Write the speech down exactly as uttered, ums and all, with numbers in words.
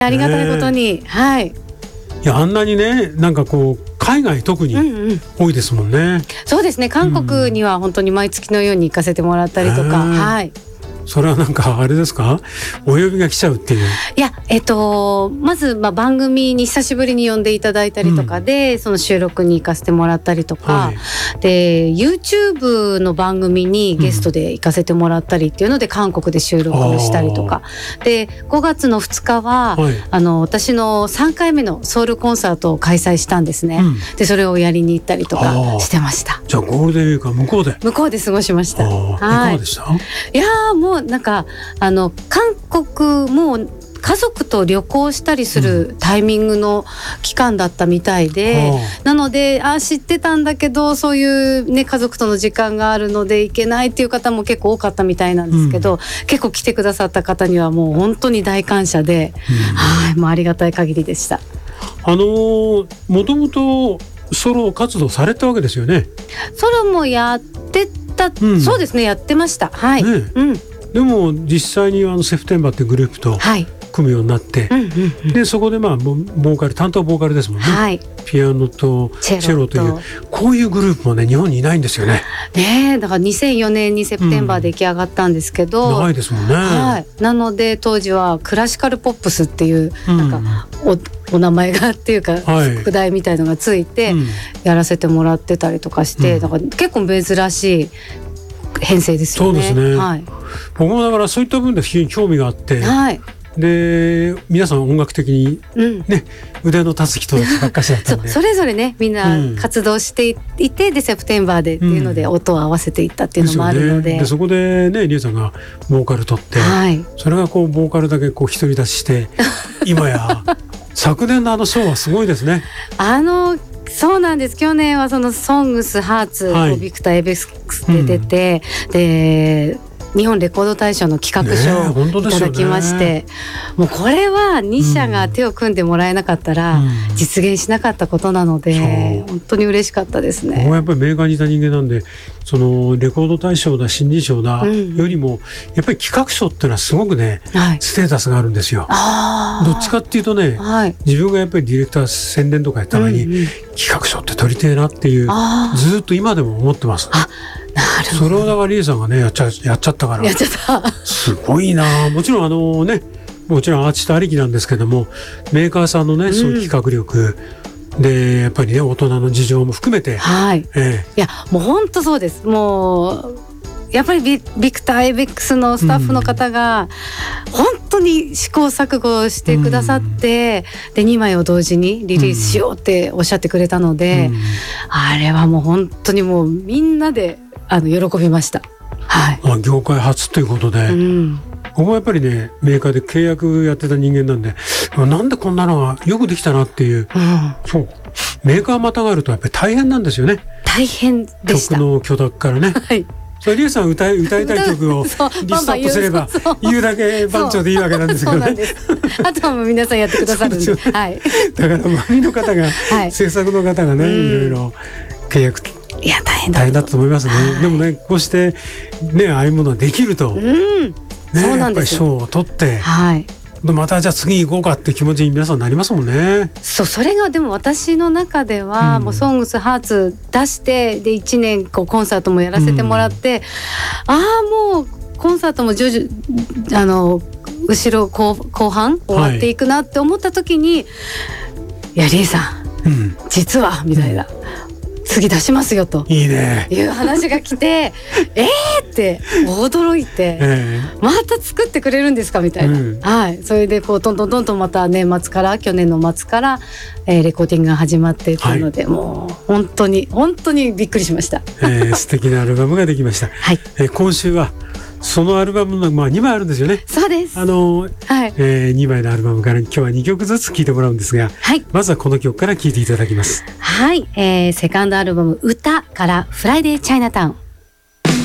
ありがたいことに、はい。 いや、あんなにね、なんかこう海外特に多いですもんね。うんうん、 そうですね。韓国には本当に毎月のように行かせてもらったりとか、はい。 それはなんかあれですか、お呼びが来ちゃうっていう。 いや、えっとまずまあ番組に久しぶりに呼んでいただいたりとかで、うん、その収録に行かせてもらったりとか、はい、で YouTube の番組にゲストで行かせてもらったりっていうので、うん、韓国で収録をしたりとかで、ごがつのふつかは、はい、あの私のさんかいめのソウルコンサートを開催したんですね、うん、でそれをやりに行ったりとかしてました。 じゃあゴールデンウィークは向こうで向こうで過ごしました。 はい、いかがでした？ いやもうなんかあの韓国も家族と旅行したりするタイミングの期間だったみたいで、うん、なのであ知ってたんだけどそういう、ね、家族との時間があるので行けないっていう方も結構多かったみたいなんですけど、うん、結構来てくださった方にはもう本当に大感謝で、うん、はいもうありがたい限りでした。 あのー、もともとソロ活動されたわけですよね。 ソロもやってた、うん、そうですねやってました。はい、ねうんでも実際にあのセプテンバーっていうグループと組むようになって、はいうんうんうん、でそこでまあボーカル担当ボーカルですもんね、はい、ピアノとチェロというこういうグループもね日本にいないんですよね。ねえだからにせんよねんにセプテンバー出来上がったんですけど、 うん、長いですもんね、 はい、なので当時はクラシカルポップスっていう、うん、なんか お, お名前がっていうか、はい、副題みたいのがついてやらせてもらってたりとかして、うん、だから結構珍しい編成ですよね。 そうですね、 はい、 僕もだからそういった分で非常に興味があって、はい、で皆さん音楽的に、ねうん、腕の立つ人たちばっかしだったんでそ, それぞれねみんな活動していて、うん、でセプテンバーでっていうので音を合わせていったっていうのもあるの で,、うん、で, ね、でそこでねリエさんがボーカル取って、はい、それがこうボーカルだけこう独り立ちして今や昨年のあのショーはすごいですね。 あのそうなんです。去年はそのソングスハーツ、はい、ビクターエイベックスで出て、うん、で日本レコード大賞の企画書をいただきまして、ね、もうこれはに社が手を組んでもらえなかったら実現しなかったことなので、うん、本当に嬉しかったですね。 僕はやっぱりメーカーにいた人間なんでそのレコード大賞だ新人賞だよりも、うん、やっぱり企画賞っていうのはすごくね、はい、ステータスがあるんですよ。どっちかっていうとね、はい、自分がやっぱりディレクター宣伝とかやった前に、うんうん、企画賞って取りてえなっていうずっと今でも思ってます。 あなるほど。 それをだからリエさんがねやっちゃ、やっちゃったからやっちゃったすごいな。もちろんあのねもちろんアーティストありきなんですけどもメーカーさんのね、うん、そういう企画力でやっぱりね大人の事情も含めて、 はいええ、いやもう本当そうです。もうやっぱり ビ, ビクターエイベックスのスタッフの方が本当に試行錯誤してくださって、うん、でにまいを同時にリリースしようっておっしゃってくれたので、うん、あれはもう本当にもうみんなであの喜びました、はい、 まあ、業界初ということで、うん、僕もやっぱりねメーカーで契約やってた人間なんでなんでこんなのがよくできたなっていう、うん、そうメーカーまたがるとやっぱり大変なんですよね。 大変でした。 曲の許諾からね、はいそれリエさん 歌い, 歌いたい曲をリストアップすれば言うだけ番長でいいわけなんですけどね。 あとはもう皆さんやってくださるん で, で、ねはい、 だから周りの方が、はい、制作の方がね、うん、いろいろ契約いや大変だ大変だったと思いますね、はい、でもねこうしてねああいうものができると、うんね、そうなんですよ。やっぱり賞を取って、はいまたじゃあ次行こうかって気持ちに皆さんなりますもんね。 そうそれがでも私の中では、うん、もうソングスハーツ出してでいちねんこうコンサートもやらせてもらって、うん、ああもうコンサートも徐々あの後ろ 後, 後半終わっていくなって思った時に、はい、いやリエさん、うん、実はみたいな、うん次出しますよといいねいう話が来てえーって驚いて、えー、また作ってくれるんですかみたいな、うんはい、それでこうどんどんどんどんまた年末から去年の末から、えー、レコーディングが始まってというので、はい、もう本当に本当にびっくりしました、 えー、素敵なアルバムができました、はいえー、今週はそのアルバムの、まあ、にまいあるんですよね。 そうです。 あの、はいえー、にまいのアルバムから今日はにきょくずつ聴いてもらうんですが、はい、まずはこの曲から聴いていただきます。 はい、えー、セカンドアルバム歌からフライデーチャイナタウン。